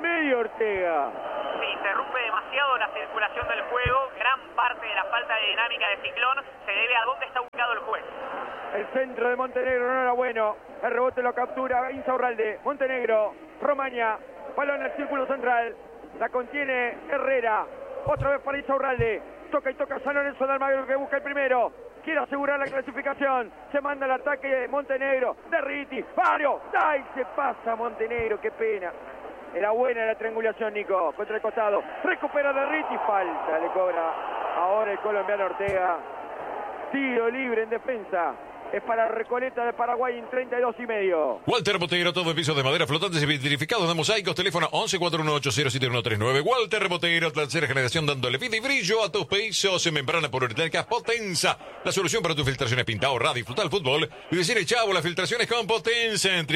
medio Ortega. Se interrumpe demasiado la circulación del juego. Gran parte de la falta de dinámica de Ciclón se debe a dónde está ubicado el juez. El centro de Montenegro no era bueno. El rebote lo captura Insaurralde. Montenegro, Romaña, balón al círculo central. La contiene Herrera. Otra vez para Insaurralde. Toca y toca San Lorenzo de Almagro que busca el primero. Quiere asegurar la clasificación. Se manda el ataque de Montenegro. Derriti. Vario. ¡Ay! Se pasa Montenegro. Qué pena. Era buena la triangulación, Nico. Contra el costado. Recupera Derriti. Falta. Le cobra ahora el colombiano Ortega. Tiro libre en defensa. Es para Recoleta de Paraguay en 32,5. Walter Botero, todo en pisos de madera flotantes y vitrificados de mosaicos. Teléfono 11-418-07139. Walter Botero, tercera generación dándole vida y brillo a tus pisos en membrana poliuretánica Potenza. La solución para tus filtraciones pintado, radio, disfrutar el fútbol. Y decir, chavo, las filtraciones con Potenza en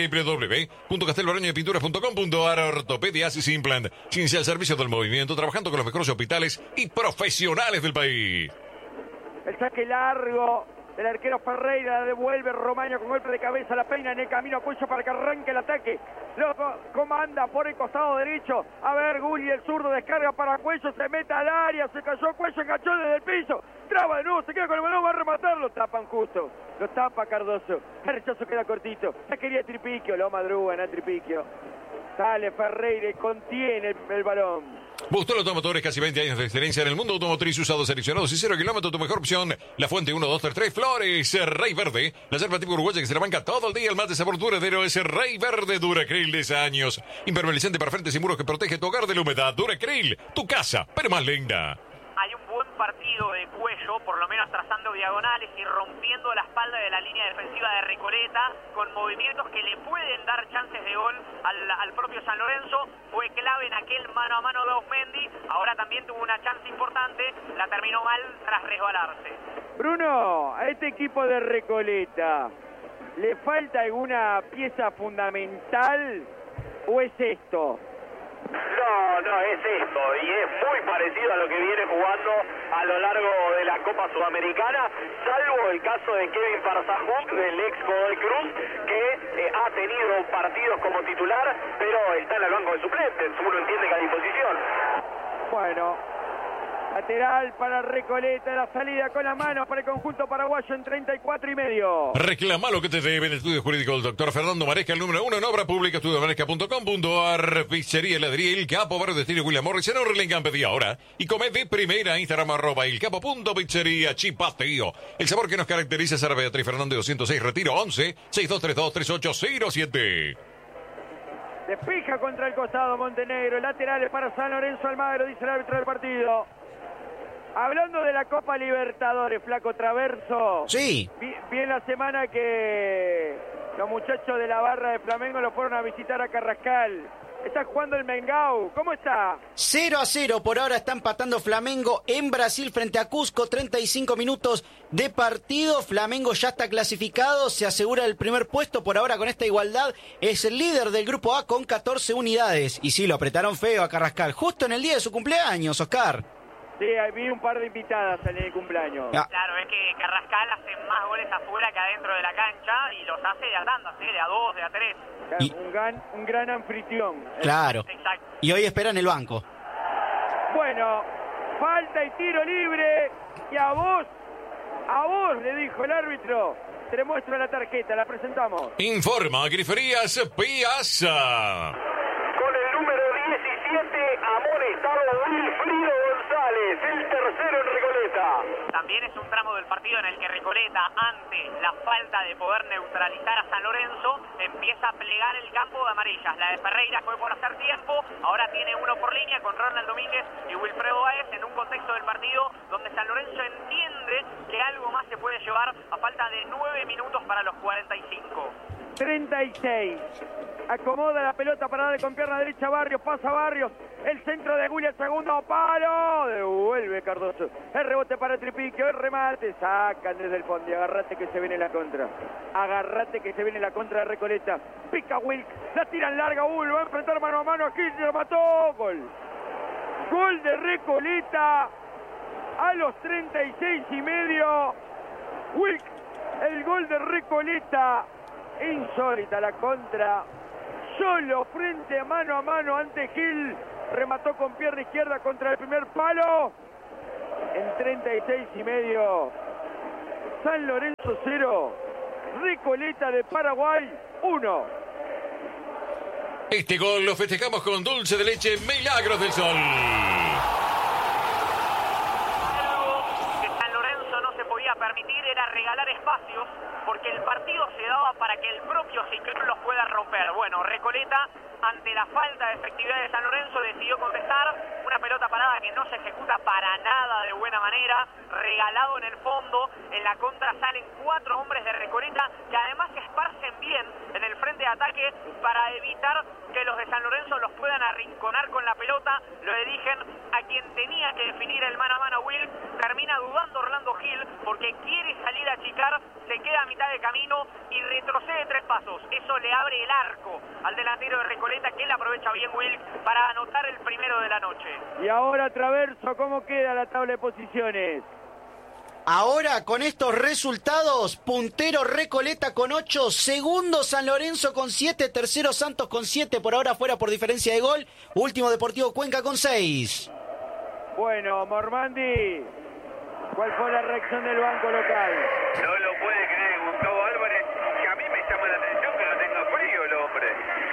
www.castelbarañodepinturas.com.ar. Ortopedias y Simplant. Ciencia al servicio del movimiento, trabajando con los mejores hospitales y profesionales del país. El saque largo del arquero Ferreira, la devuelve Romaño con golpe de cabeza, la peina en el camino a Cuello para que arranque el ataque. Lo comanda por el costado derecho. A ver, Gulli, el zurdo, descarga para Cuello, se mete al área, se cayó Cuello, enganchó desde el piso. Traba de nuevo, se queda con el balón, va a rematar, lo tapan justo. Lo tapa Cardoso. El rechazo queda cortito. Ya quería Tripiquio, lo madrugan a Tripiquio. Sale Ferreira y contiene el balón. Bustor Automotores, casi 20 años de excelencia en el mundo automotriz, usados, seleccionados y 0 kilómetros, tu mejor opción. La Fuente 1, 2, 3, 3, Flores, Rey Verde. La yerba tipo uruguaya que se la banca todo el día. El más de sabor duradero es Rey Verde Duracril de 10 años. Impermeabilizante para frentes y muros que protege tu hogar de la humedad. Duracril, tu casa, pero más linda. Hay un buen partido de Cuello, por lo menos trazando diagonales y rompiendo la espalda de la línea defensiva de Recoleta, con movimientos que le pueden dar chances de gol al propio San Lorenzo. Fue clave en aquel mano a mano de Osmendi, ahora también tuvo una chance importante, la terminó mal tras resbalarse. Bruno, a este equipo de Recoleta, ¿le falta alguna pieza fundamental o es esto? No, es esto, y es muy parecido a lo que viene jugando a lo largo de la Copa Sudamericana, salvo el caso de Kevin Farsahut, del ex Godoy Cruz, que ha tenido partidos como titular, pero está en el banco de suplentes, uno entiende que a disposición. Bueno, lateral para Recoleta, la salida con las manos para el conjunto paraguayo en 34,5. Reclama lo que te debe en el estudio jurídico del doctor Fernando Maresca, el número 1 en obra pública, estudiomaresca.com.ar. Pizzería Heladería El Capo, barrio de estilo William Morris, en Orlingham. Pedí ahora y come de primera. Instagram @elcapo.pizzería Chipateo. El sabor que nos caracteriza es Sara Beatriz Fernández 206, Retiro 11 62323807. Despeja contra el costado Montenegro, laterales para San Lorenzo Almagro, dice el árbitro del partido. Hablando de la Copa Libertadores, Flaco Traverso. Sí. Vi en la semana que los muchachos de la barra de Flamengo lo fueron a visitar a Carrascal. Está jugando el Mengau. ¿Cómo está? 0-0 por ahora está empatando Flamengo en Brasil frente a Cusco. 35 minutos de partido. Flamengo ya está clasificado. Se asegura el primer puesto por ahora con esta igualdad. Es el líder del grupo A con 14 unidades. Y sí, lo apretaron feo a Carrascal. Justo en el día de su cumpleaños, Oscar. Sí, vi un par de invitadas en el cumpleaños. Claro, es que Carrascal hace más goles afuera que adentro de la cancha y los hace de a tandas, de a 2, de a 3. Y... un gran anfitrión. Claro. Exacto. Y hoy espera en el banco. Bueno, falta y tiro libre. Y a vos le dijo el árbitro. Te muestro la tarjeta, la presentamos. Informa Griferías Piazza. Con el número 17, amonestado Wilfrido González, el tercero en Recoleta. También es un tramo del partido en el que Recoleta, ante la falta de poder neutralizar a San Lorenzo, empieza a plegar el campo de amarillas. La de Ferreira fue por hacer tiempo, ahora tiene uno por línea con Ronald Domínguez y Wilfredo Báez en un contexto del partido donde San Lorenzo entiende que algo más se puede llevar a falta de 9 minutos para los 45. 36. Acomoda la pelota para darle con pierna derecha a Barrios, pasa Barrios, el centro de Gulli, el segundo palo, devuelve Cardoso, el rebote para Tripiquio, el remate, sacan desde el fondo, agarrate que se viene la contra, de Recoleta, pica Wilk, la tiran larga, lo va a enfrentar mano a mano, aquí se lo mató, gol de Recoleta, a los 36,5, Wilk, el gol de Recoleta, insólita la contra. solo frente a mano ante Gil. Remató con pierna izquierda contra el primer palo. En 36,5. San Lorenzo 0. Recoleta de Paraguay 1. Este gol lo festejamos con dulce de leche Milagros del Sol. Algo que San Lorenzo no se podía permitir era regalar espacios, porque el partido se daba para que el propio Ciclón los pueda romper. Bueno, Recoleta, ante la falta de efectividad de San Lorenzo, decidió contestar. Una pelota parada que no se ejecuta para nada de buena manera, regalado en el fondo. En la contra salen 4 hombres de Recoleta, que además se esparcen bien en el frente de ataque para evitar que los de San Lorenzo los puedan arrinconar con la pelota. Lo eligen a quien tenía que definir el mano a mano, Will. Termina dudando Orlando Gil porque quiere salir a achicar, se queda a mitad de camino y retrocede 3 pasos. Eso le abre el arco al delantero de Recoleta, que él aprovecha bien, Will, para anotar el primero de la noche. Y ahora, Traverso, ¿cómo queda la tabla de posiciones? Ahora, con estos resultados, puntero Recoleta con 8, segundo San Lorenzo con 7, tercero Santos con 7, por ahora fuera por diferencia de gol, último Deportivo Cuenca con 6. Bueno, Mormandi, ¿cuál fue la reacción del banco local? No lo puede creer Gustavo Álvarez, que a mí me llama la atención que no tenga frío el hombre.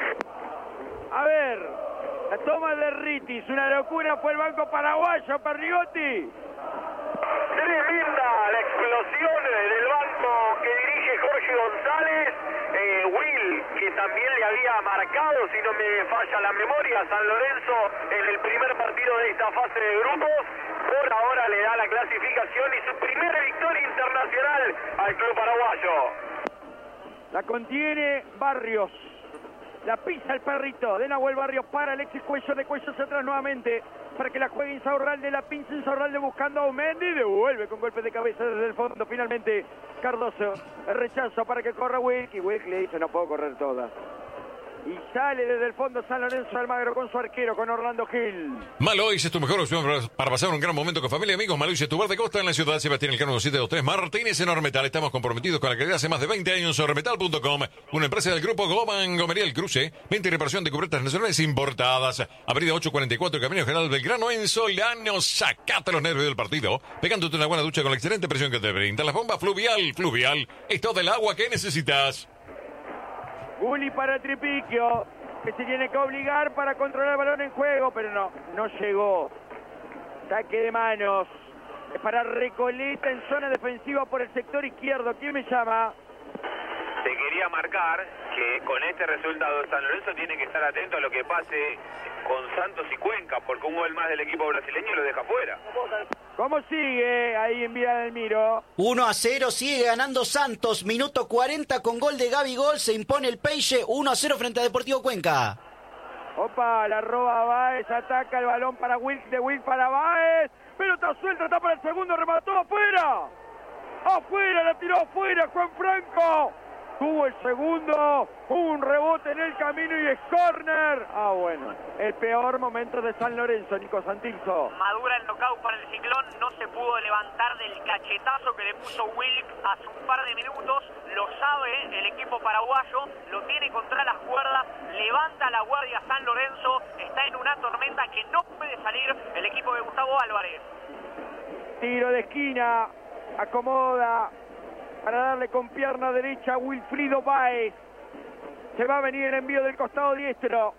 A ver, la toma de Ritis, una locura, fue el banco paraguayo, Perrigotti. Tremenda la explosión del banco que dirige Jorge González. Will, que también le había marcado, si no me falla la memoria, a San Lorenzo en el primer partido de esta fase de grupos. Por ahora le da la clasificación y su primera victoria internacional al club paraguayo. La contiene Barrios. La pisa el perrito de Nahuel Barrios para Alexis Cuello, de Cuello hacia atrás nuevamente para que la juegue Insaurralde, la pinza Insaurralde buscando a Aumendi, devuelve con golpe de cabeza desde el fondo finalmente Cardoso, el rechazo para que corra Wilk, y Wilk le dice no puedo correr toda. Y sale desde el fondo San Lorenzo Almagro con su arquero, con Orlando Gil. Malois es tu mejor opción para pasar un gran momento con familia y amigos. Malois es tu bar de costa en la ciudad Sebastián Elcano 723 Martínez en Ormetal. Estamos comprometidos con la calidad hace más de 20 años. Ormetal.com, una empresa del grupo Goman Gomería El Cruce. Venta y reparación de cubiertas nacionales importadas. Avenida 844, Camino General Belgrano en Solano. Sacate los nervios del partido, pegándote una buena ducha con la excelente presión que te brinda la bomba Fluvial. Fluvial es todo el agua que necesitas. Gulli para Tripiquio, que se tiene que obligar para controlar el balón en juego, pero no llegó. Saque de manos. Es para Recoleta en zona defensiva por el sector izquierdo. ¿Quién me llama? Te quería marcar que con este resultado San Lorenzo tiene que estar atento a lo que pase con Santos y Cuenca, porque un gol más del equipo brasileño lo deja fuera. ¿Cómo sigue ahí en Villa del Miro? 1-0, sigue ganando Santos, minuto 40 con gol de Gabigol, se impone el Peixe, 1-0 frente a Deportivo Cuenca. Opa, la roba Báez, ataca el balón para Wilk, de Wilk para Báez. Pelota suelta, está para el segundo, remató afuera. Afuera, la tiró afuera Juan Franco. Tuvo el segundo, un rebote en el camino y es córner. Bueno, el peor momento de San Lorenzo, Nico Santilzo. Madura el knockout para el Ciclón, no se pudo levantar del cachetazo que le puso Wilk hace un par de minutos. Lo sabe el equipo paraguayo, lo tiene contra las cuerdas, levanta la guardia San Lorenzo, está en una tormenta que no puede salir el equipo de Gustavo Álvarez. Tiro de esquina, acomoda para darle con pierna derecha a Wilfrido Báez. Se va a venir el envío del costado diestro.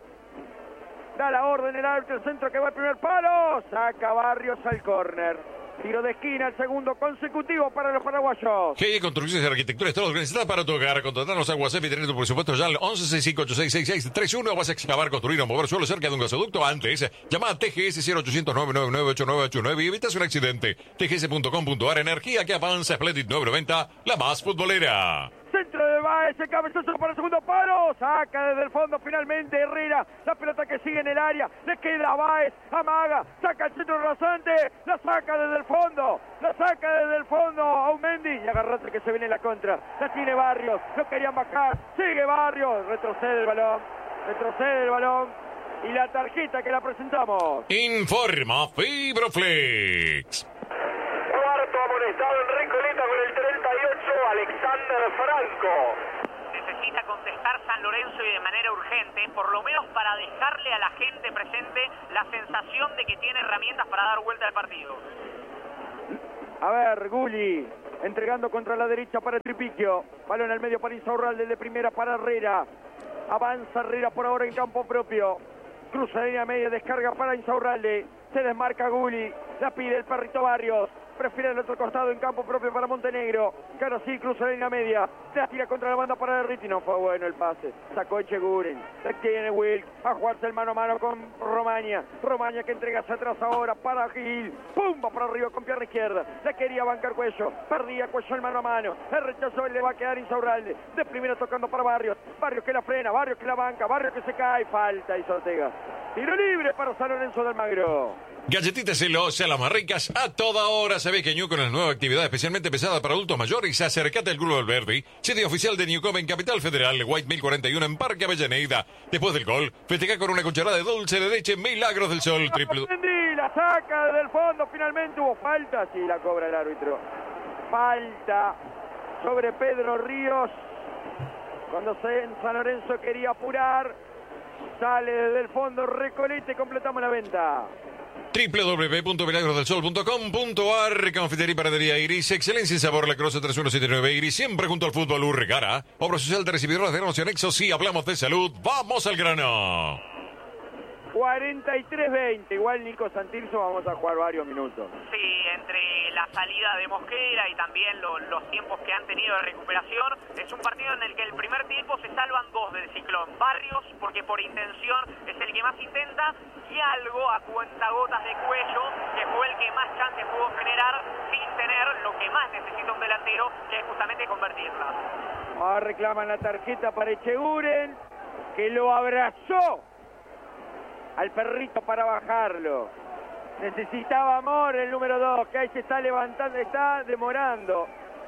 Da la orden el árbitro, el centro que va al primer palo. Saca Barrios al córner. Tiro de esquina, el segundo consecutivo para los paraguayos. GE Construcciones y Arquitectura, todo lo que necesitas para tu hogar. Contratarnos a WhatsApp y tener tu presupuesto ya al 1165866631. Vas a excavar, construir o mover suelo cerca de un gasoducto. Antes, llama a TGS 0800 999 y evitas un accidente. TGS.com.ar, energía que avanza, Splendid 990, la más futbolera. Centro de Báez, el cabezazo para el segundo palo. Saca desde el fondo finalmente Herrera. La pelota que sigue en el área. Le queda a Báez. Amaga. Saca el centro rasante. La saca desde el fondo. La saca desde el fondo. Aumendi. Y agarrate que se viene la contra. La tiene Barrios. Lo querían bajar. Sigue Barrios. Retrocede el balón. Retrocede el balón. Y la tarjeta que la presentamos. Informa Fibroflex. Cuarto amonestado en Recoleta con el 38, Alexander Franco. necesita contestar San Lorenzo y de manera urgente, por lo menos para dejarle a la gente presente la sensación de que tiene herramientas para dar vuelta al partido. A ver, Gulli entregando contra la derecha para Tripiquio. Balón al medio para Insaurralde, de primera para Herrera. Avanza Herrera por ahora en campo propio. Cruza la línea media, descarga para Insaurralde. Se desmarca Gulli, la pide el Perrito Barrios. Prefiere el otro costado en campo propio para Montenegro. Que ahora sí cruza la línea media. La tira contra la banda para Derriti. No fue bueno el pase. Sacó Echeguren. La tiene Wilk. A jugarse el mano a mano con Romaña. Romaña que entrega hacia atrás ahora para Gil. ¡Pum! Va para arriba con pierna izquierda. La quería bancar Cuello. Perdía Cuello el mano a mano. El rechazo le va a quedar Insaurralde. De primera tocando para Barrios. Barrios que la frena. Barrios que la banca. Barrios que se cae. Falta y Ortega. Tiro libre para San Lorenzo de Almagro. Galletitas celosas, las más ricas a toda hora. Sabés que Newcom es una nueva actividad especialmente pesada para adultos mayores. Acércate al Club Alberdi, sede oficial de Newcom en Capital Federal, White 1041 en Parque Avellaneda. Después del gol, festeja con una cucharada de dulce de leche Milagros del Sol. La saca del fondo, finalmente hubo falta. Sí, la cobra el árbitro. Falta sobre Pedro Ríos. Cuando San Lorenzo quería apurar, sale desde el fondo Recoleta y completamos la venta. www.milagrosdelsol.com.ar. Confitería y Panadería Iris, excelencia en sabor, La Croce 3179 Iris, siempre junto al fútbol Urregara. Obra social de recibidoras de negocio Nexo. Si hablamos de salud, vamos al grano. 43-20, igual Nico Santilso vamos a jugar varios minutos. Sí, entre la salida de Mosquera y también los tiempos que han tenido de recuperación, es un partido en el que el primer tiempo se salvan dos del Ciclón. Barrios, porque por intención es el que más intenta, y algo a cuentagotas de Cuello, que fue el que más chances pudo generar sin tener lo que más necesita un delantero, que es justamente convertirlas. Ahora reclaman la tarjeta para Echeguren, que lo abrazó al perrito para bajarlo. Necesitaba amor el número 2, que ahí se está levantando, está demorando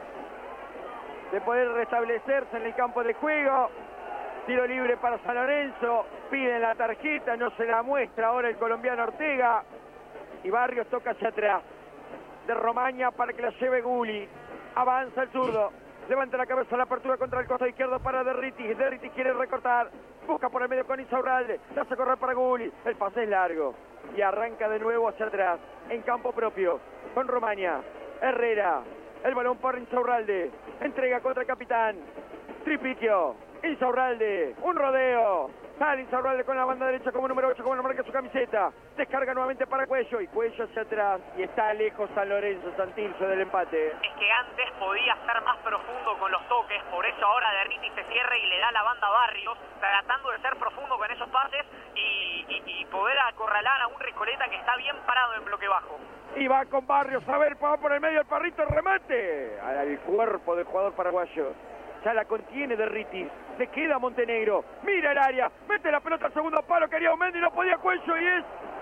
de poder restablecerse en el campo de juego. Tiro libre para San Lorenzo, piden la tarjeta, no se la muestra ahora el colombiano Ortega. Y Barrios toca hacia atrás. De Romaña para que la lleve Gulli. Avanza el zurdo. Levanta la cabeza, la apertura contra el costado izquierdo para Derriti. Derriti quiere recortar. Busca por el medio con Insaurralde. La hace correr para Gulli. El pase es largo. Y arranca de nuevo hacia atrás. En campo propio. Con Romaña. Herrera. El balón para Insaurralde. Entrega contra el capitán. Tripiquio. Insaurralde. Un rodeo. Sale Insaurralde con la banda derecha como número 8, como lo marca su camiseta. Descarga nuevamente para Cuello y Cuello hacia atrás. Y está lejos San Lorenzo, Santilso del empate. Es que antes podía ser más profundo con los toques, por eso ahora Derriti se cierra y le da la banda a Barrios, tratando de ser profundo con esos pases y poder acorralar a un Recoleta que está bien parado en bloque bajo. Y va con Barrios, a ver, va por el medio el Parrito, remate al cuerpo del jugador paraguayo. Ya la contiene Derriti. Le queda Montenegro. Mira el área. Mete la pelota al segundo palo. Quería Aumendi, no podía Cuello y es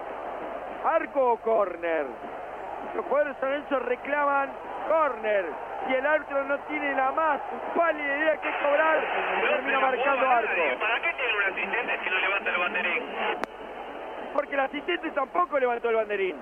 arco o córner. Los jugadores de San Lorenzo reclaman córner. Y el árbitro no tiene la más pálida idea que cobrar. Termina marcando arco. ¿Para qué tiene un asistente si no levanta el banderín? Porque el asistente tampoco levantó el banderín.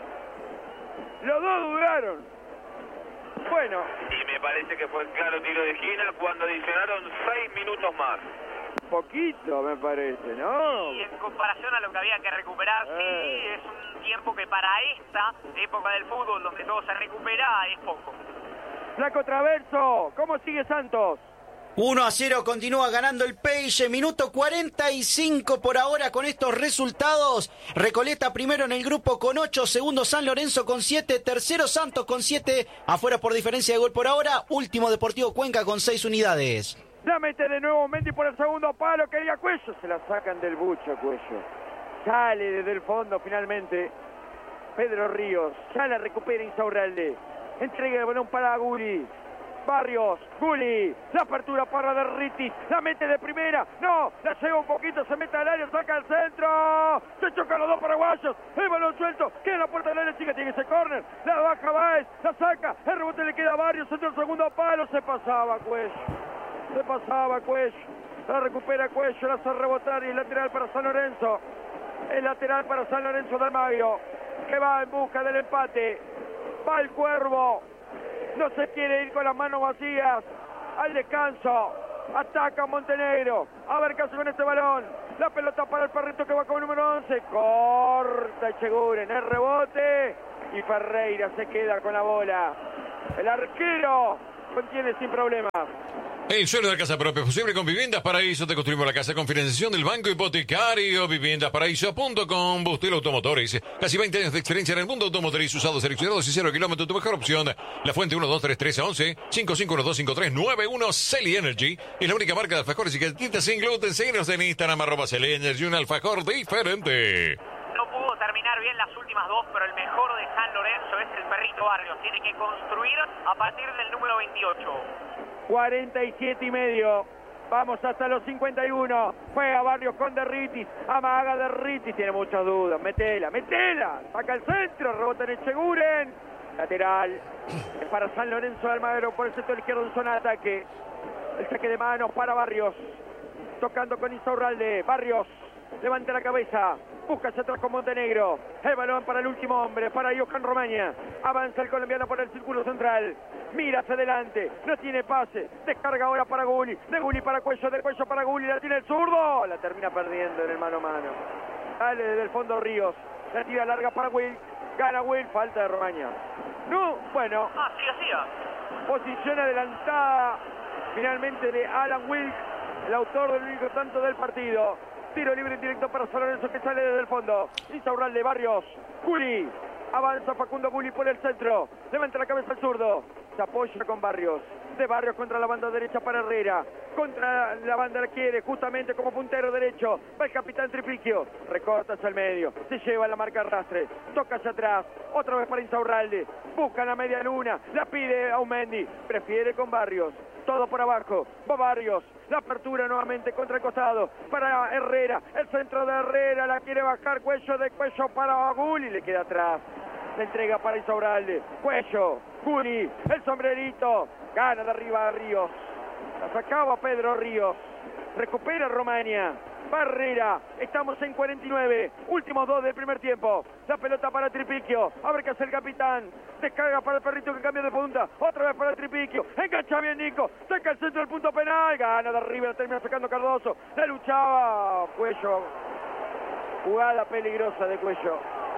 Los dos dudaron. Bueno. Y me parece que fue claro tiro de esquina cuando adicionaron 6 minutos más. Poquito me parece, ¿no? Y en comparación a lo que había que recuperar, sí, es un tiempo que para esta época del fútbol donde todo se recupera es poco. Flaco Traverso, ¿cómo sigue Santos? 1-0 continúa ganando el Peixe, minuto 45 por ahora con estos resultados. Recoleta primero en el grupo con 8, segundo San Lorenzo con 7, tercero Santos con 7, afuera por diferencia de gol por ahora, último Deportivo Cuenca con 6 unidades. La mete de nuevo Mendy por el segundo palo, quería Cuello, se la sacan del bucho Cuello. Sale desde el fondo finalmente Pedro Ríos, ya la recupera Insaurralde, entrega el balón para Gulli. Barrios, Gulli, la apertura para Derriti, la mete de primera, no, la lleva un poquito, se mete al área, saca al centro, se chocan los dos paraguayos, el balón suelto, queda en la puerta del área chica, tiene ese córner, la baja Báez, la saca, el rebote le queda a Barrios, centro el segundo palo, se pasaba Cuello, la recupera Cuello, la hace rebotar y el lateral para San Lorenzo, el lateral para San Lorenzo de Almagro, que va en busca del empate, va el Cuervo. No se quiere ir con las manos vacías al descanso. Ataca Montenegro. A ver qué hace con este balón. La pelota para el perrito que va con el número 11. Corta Echeguren. El rebote. Y Ferreira se queda con la bola. El arquero contiene sin problemas. El sueño de la casa propia posible con Viviendas Paraíso. Te construimos la casa con financiación del Banco Hipotecario. Viviendasparaíso.com. Bustel Automotores. Casi 20 años de experiencia en el mundo automotriz. Usados, seleccionados y 0 kilómetros. Tu mejor opción. La Fuente 1231311 55125391. Celi Energy. Es la única marca de alfajores y galletitas sin gluten. Síguenos en Instagram @Celi Energy. Un alfajor diferente. No pudo terminar bien las últimas dos, pero el mejor de San Lorenzo es el perrito Barrios. Tiene que construir a partir del número 28. 47 y medio. Vamos hasta los 51. Juega Barrios con Derritis. Amaga Derritis. Tiene muchas dudas. Metela. Saca el centro. Rebota en Echeguren. Lateral. Es para San Lorenzo de Almagro por el sector izquierdo en zona de ataque. El saque de manos para Barrios. Tocando con Insaurralde. Barrios. Levanta la cabeza. Busca hacia atrás con Montenegro. El balón para el último hombre. Para Johan Romaña. Avanza el colombiano por el círculo central. Mira hacia adelante, no tiene pase, descarga ahora para Gulli, de Gulli para Cuello, de Cuello para Gulli, la tiene el zurdo, la termina perdiendo en el mano a mano. Sale desde el fondo Ríos, la tira larga para Will, gana Will, falta de Romaña. No, bueno. Sí, hacía. Posición adelantada finalmente de Alan Wilk, el autor del único tanto del partido. Tiro libre indirecto para San Lorenzo que sale desde el fondo. Insaurralde, Barrios, Gulli. Avanza Facundo Gulli por el centro. Levanta la cabeza el zurdo. Se apoya con Barrios. De Barrios contra la banda derecha para Herrera. Contra la banda quiere justamente como puntero derecho. Va el capitán Tripiquio. Recorta hacia el medio. Se lleva la marca arrastre. Toca hacia atrás. Otra vez para Insaurralde. Busca la media luna. La pide Aumendi. Prefiere con Barrios. Todo por abajo. Va Barrios. La apertura nuevamente contra el costado. Para Herrera. El centro de Herrera. La quiere bajar. Cuello de Cuello para Gulli. Le queda atrás. Se entrega para Insaurralde. Cuello. Gulli. El sombrerito. Gana de arriba a Ríos. La sacaba Pedro Ríos. Recupera Romaña. Barrera. Estamos en 49. Últimos 2 del primer tiempo. La pelota para Tripiquio. A ver qué hace el capitán. Descarga para el perrito que cambia de punta. Otra vez para Tripiquio. Engancha bien Nico. Saca el centro del punto penal. Gana de arriba. La termina sacando Cardoso. La luchaba. Cuello. Jugada peligrosa de Cuello.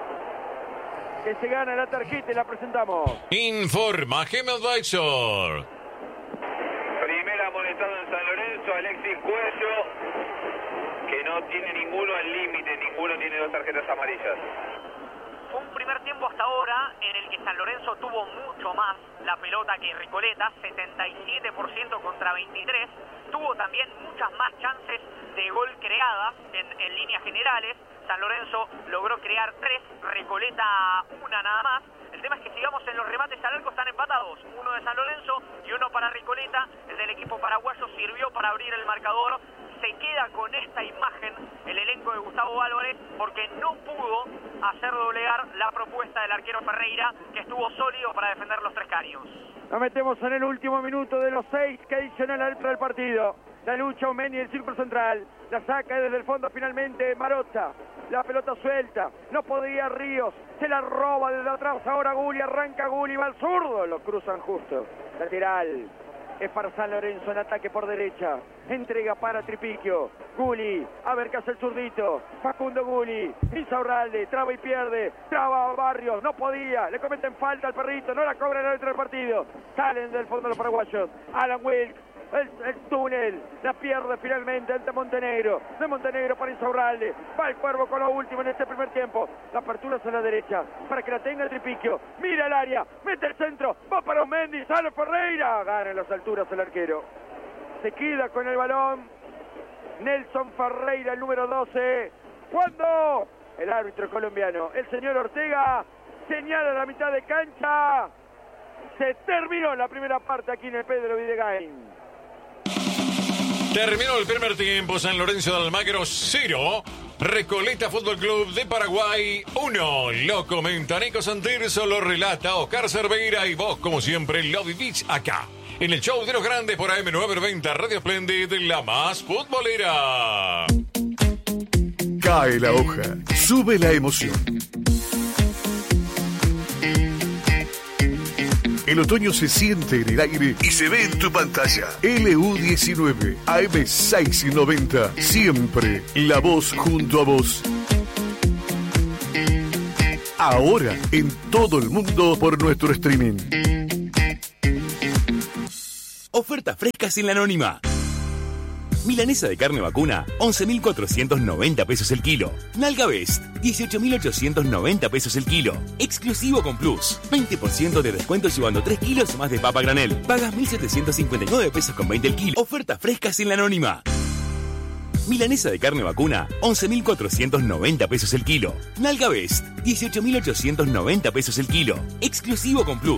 Que se gana la tarjeta y la presentamos. Informa Gem Advisor. Primera amonestado en San Lorenzo, Alexis Cuello, que no tiene ninguno al límite, ninguno tiene 2 tarjetas amarillas. Fue un primer tiempo hasta ahora en el que San Lorenzo tuvo mucho más la pelota que Recoleta, 77% contra 23. Tuvo también muchas más chances de gol creadas en líneas generales. San Lorenzo logró crear 3, Recoleta 1 nada más. El tema es que sigamos en los remates al arco, están empatados. 1 de San Lorenzo y 1 para Recoleta. El del equipo paraguayo sirvió para abrir el marcador. Se queda con esta imagen el elenco de Gustavo Álvarez porque no pudo hacer doblegar la propuesta del arquero Ferreira, que estuvo sólido para defender los 3 caños. Nos metemos en el último minuto de los 6 que adicional dentro del partido. La lucha Aumendi del círculo central. La saca desde el fondo finalmente Marotta. La pelota suelta. No podía Ríos. Se la roba desde atrás. Ahora Gulli. Arranca Gulli. Va al zurdo. Lo cruzan justo. Lateral. Es para San Lorenzo en ataque por derecha. Entrega para Tripiquio. Gulli. A ver qué hace el zurdito. Facundo Gulli. Insaurralde. Traba y pierde. Traba Barrios. No podía. Le cometen falta al perrito. No la cobran dentro del partido. Salen del fondo los paraguayos. Alan Wilk. El túnel, la pierde finalmente ante Montenegro. De Montenegro para Insaurralde. Va el Cuervo con lo último en este primer tiempo. La apertura hacia la derecha para que la tenga el Tripiquio. Mira el área, mete el centro. Va para Aumendi, sale Ferreira. Gana en las alturas el arquero. Se queda con el balón Nelson Ferreira, el número 12. ¿Cuándo? El árbitro colombiano, el señor Ortega, señala la mitad de cancha. Se terminó la primera parte aquí en el Pedro Videgain. Terminó el primer tiempo. San Lorenzo de Almagro 0. Recoleta Fútbol Club de Paraguay 1. Lo comenta Nico Santirso, lo relata Oscar Cerveira y vos, como siempre, lo vivís acá. En el show de los grandes por AM990 Radio Splendid, la más futbolera. Cae la hoja. Sube la emoción. El otoño se siente en el aire y se ve en tu pantalla. LU19 AM690. Siempre la voz junto a vos. Ahora en todo el mundo por nuestro streaming. Ofertas frescas en La Anónima. Milanesa de carne vacuna, 11.490 pesos el kilo. Nalga Best, 18.890 pesos el kilo. Exclusivo con Plus, 20% de descuento llevando 3 kilos más de papa granel. Pagas 1.759 pesos con 20 el kilo. Ofertas frescas en La Anónima. Milanesa de carne vacuna, 11.490 pesos el kilo. Nalga Best, 18.890 pesos el kilo. Exclusivo con Plus,